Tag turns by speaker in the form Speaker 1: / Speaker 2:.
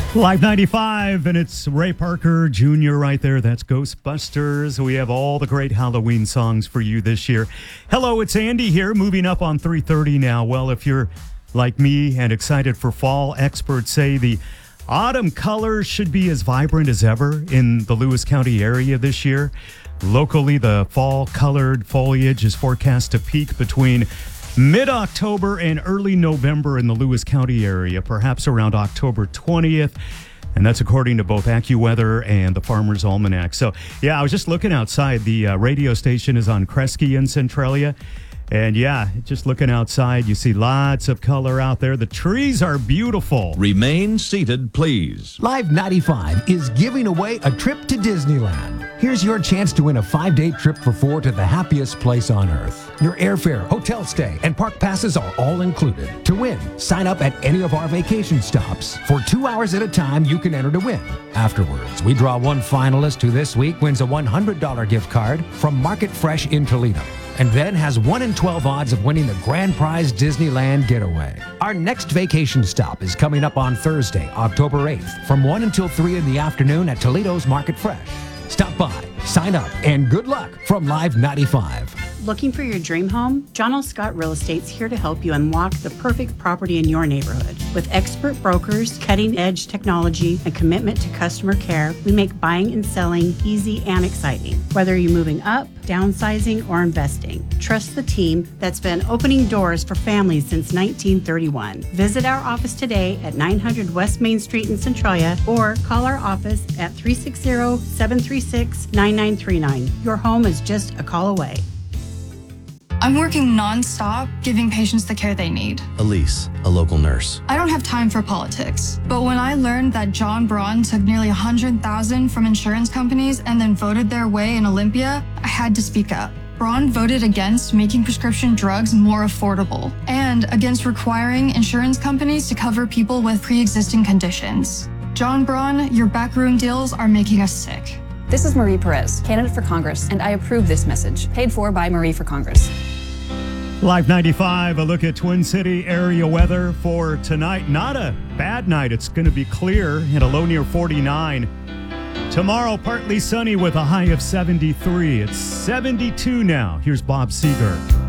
Speaker 1: Live 95, and it's Ray Parker Jr. right there. That's Ghostbusters. We have all the great Halloween songs for you this year. Hello, it's Andy here, moving up on 3:30 now. Well, if you're like me and excited for fall, experts say the autumn colors should be as vibrant as ever in the Lewis County area this year. Locally, the fall-colored foliage is forecast to peak between mid-October and early November in the Lewis County area, perhaps around October 20th. And that's according to both AccuWeather and the Farmer's Almanac. So, yeah, I was just looking outside. The radio station is on Kresge in Centralia. And, yeah, just looking outside, you see lots of color out there. The trees are beautiful.
Speaker 2: Remain seated, please.
Speaker 3: Live 95 is giving away a trip to Disneyland. Here's your chance to win a 5-day trip for 4 to the happiest place on earth. Your airfare, hotel stay, and park passes are all included. To win, sign up at any of our vacation stops. For 2 hours at a time, you can enter to win. Afterwards, we draw one finalist who this week wins a $100 gift card from Market Fresh in Toledo, and then has 1 in 12 odds of winning the grand prize Disneyland getaway. Our next vacation stop is coming up on Thursday, October 8th, from 1 until 3 in the afternoon at Toledo's Market Fresh. Stop by, sign up, and good luck from Live 95.
Speaker 4: Looking for your dream home? John L. Scott Real Estate's here to help you unlock the perfect property in your neighborhood. With expert brokers, cutting-edge technology, and commitment to customer care, we make buying and selling easy and exciting. Whether you're moving up, downsizing, or investing, trust the team that's been opening doors for families since 1931. Visit our office today at 900 West Main Street in Centralia or call our office at 360-736-9939. Your home is just a call away.
Speaker 5: I'm working non-stop, giving patients the care they need.
Speaker 6: Elise, a local nurse.
Speaker 5: I don't have time for politics. But when I learned that John Braun took nearly $100,000 from insurance companies and then voted their way in Olympia, I had to speak up. Braun voted against making prescription drugs more affordable and against requiring insurance companies to cover people with pre-existing conditions. John Braun, your backroom deals are making us sick.
Speaker 7: This is Marie Perez, candidate for Congress, and I approve this message. Paid for by Marie for Congress.
Speaker 1: Live 95, a look at Twin City area weather for tonight. Not a bad night. It's going to be clear and a low near 49. Tomorrow, partly sunny with a high of 73. It's 72 now. Here's Bob Seger.